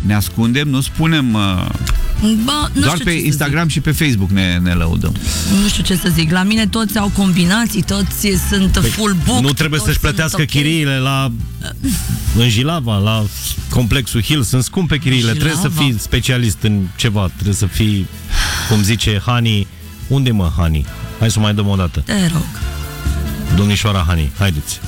ne ascundem, nu spunem... doar pe Instagram și pe Facebook ne lăudăm. Nu știu ce să zic. La mine toți au combinații, toți sunt full book. Nu trebuie să-și plătească chiriile în Jilava, la complexul Hill. Sunt scumpe chiriile. Trebuie să fii specialist în ceva. Trebuie să fii, cum zice Hani. Unde mă, Hani? Hai să mai dăm o dată. Te rog. Domnișoara Hani, haideți.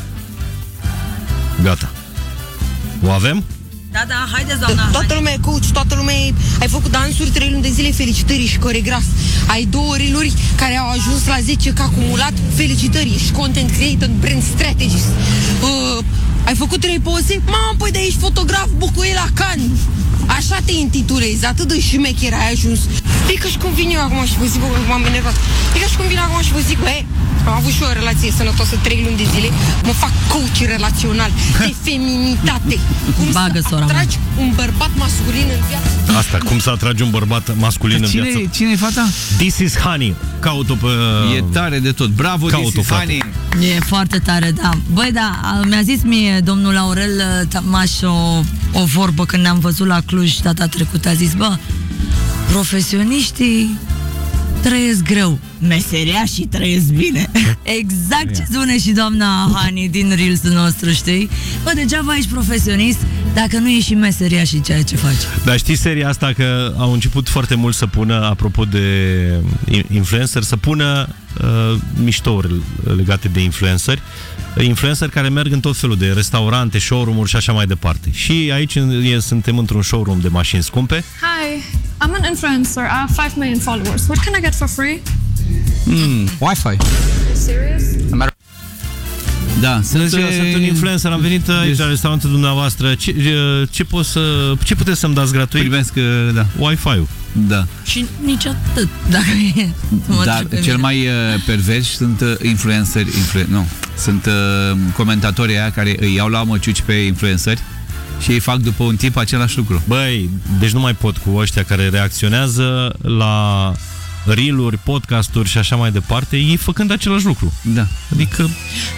Gata. O avem? Da, haideți, doamna. Toată lumea e coach, toată lumea e... Ai făcut dansuri 3 luni de zile, felicitări, și coregraf. Ai 2 reel-uri care au ajuns la 10 ca acumulat, felicitări, ești content creator, brand strategist. Ai făcut 3 poze? Mamă, păi de ești fotograf, bucuie la Cannes. Așa te intitulezi, atât de șmecher ai ajuns. E ca și cum vin eu acum și vă zic, m-am enervat. E ca și cum vin acum și vă zic, am avut și eu o relație sănătoasă 3 luni de zile, mă fac coach relațional de feminitate. Cum bagă, să atragi un bărbat masculin în viață. Asta, cum să atragi un bărbat masculin în viață. Cine e fata? This is Honey. Caut-o pe... E tare de tot. Bravo, This is Honey. E foarte tare, da. Băi, da, mi-a zis mie domnul Aurel Tamaș o vorbă când ne-am văzut la Cluj data trecută. A zis, profesioniștii trăiesc greu, meseriașii trăiesc bine. Exact ce spune și doamna Hani din Reels-ul nostru, știi? Degeaba ești profesionist dacă nu ești și meseriașii ceea ce faci. Dar știi seria asta că au început foarte mult să pună, apropo de influencer, să pună miștouri legate de influenceri care merg în tot felul de restaurante, showroom-uri și așa mai departe. Și aici suntem într-un showroom de mașini scumpe. Hi, I'm an influencer. I have 5 million followers. What can I get for free? Wi-Fi. Serious? Da, sunt un influencer, am venit aici la restaurantul dumneavoastră. Ce puteți să-mi dați gratuit? Primesc, da. Wi-Fi-ul. Da. Și nici atât, dacă e. Dar cel mai perversi sunt influenceri, sunt comentatorii aia care îi iau la măciuci pe influenceri și ei fac după un timp același lucru. Băi, deci nu mai pot cu ăștia care reacționează la reel-uri, podcasturi și așa mai departe, ei făcând același lucru. Da. Adică...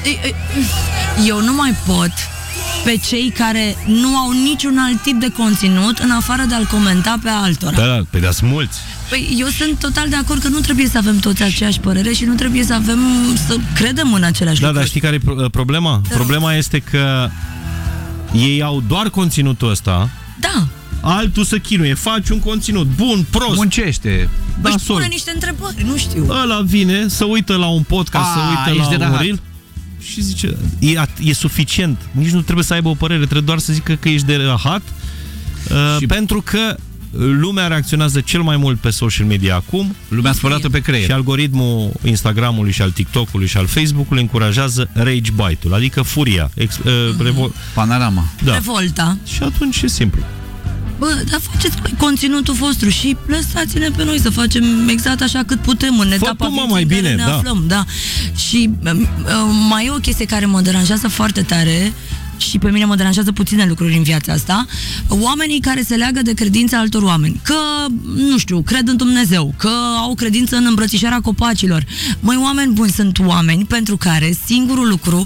Eu nu mai pot pe cei care nu au niciun alt tip de conținut în afară de a-l comenta pe altora. Da, pe de-a sunt mulți. Păi eu sunt total de acord că nu trebuie să avem toți aceeași părere și nu trebuie să credem în același lucru. Da, dar știi care e problema? Problema este că ei au doar conținutul ăsta. Da. Altul să chinuie, faci un conținut bun, prost. Muncește. Își pune niște întrebări, nu știu. Ăla vine, să uită la un podcast, să uită la un reel și zice, e suficient. Nici nu trebuie să aibă o părere, trebuie doar să zică că ești de rahat, pentru că lumea reacționează cel mai mult pe social media acum. Lumea spălată pe creier. Și algoritmul Instagramului și al TikTok-ului și al Facebook-ului încurajează rage bite-ul, adică furia. Panorama. Da. Revolta. Și atunci e simplu. Dar faceți conținutul vostru și lăsați-ne pe noi să facem exact așa cât putem în etapa vieții în care ne aflăm. Da. Și mai e o chestie care mă deranjează foarte tare și pe mine mă deranjează puține lucruri în viața asta. Oamenii care se leagă de credința altor oameni. Că, nu știu, cred în Dumnezeu, că au credință în îmbrățișarea copacilor. Măi, oameni buni, sunt oameni pentru care singurul lucru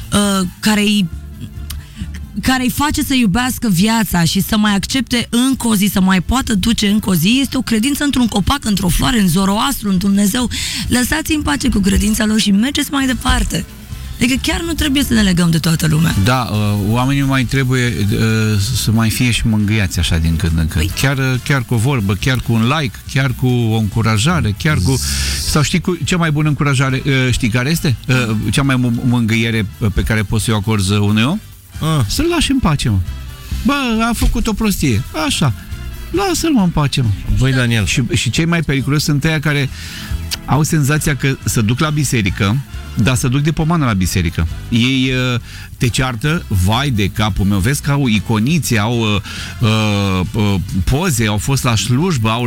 care îi face să iubească viața și să mai accepte încă o zi, să mai poată duce încă o zi, este o credință într-un copac, într-o floare, în Zoroastru, în Dumnezeu. Lăsați-i în pace cu credința lor și mergeți mai departe. Adică chiar nu trebuie să ne legăm de toată lumea. Da, oamenii mai trebuie să mai fie și mângâiați așa din când în când. Chiar cu o vorbă, chiar cu un like, chiar cu o încurajare, chiar cu... Sau știi cea mai bună încurajare, știi care este? Cea mai mângâiere pe care poți să o acorzi unui om? Să-l lași în pace, mă. A făcut o prostie. Așa. Lasă-l, mă, în pace, mă. Băi, Daniel. Și cei mai periculoși sunt ăia care au senzația că se duc la biserică, dar se duc de pomană la biserică. Ei te ceartă, vai de capul meu, vezi că au iconițe, au poze, au fost la slujbă, au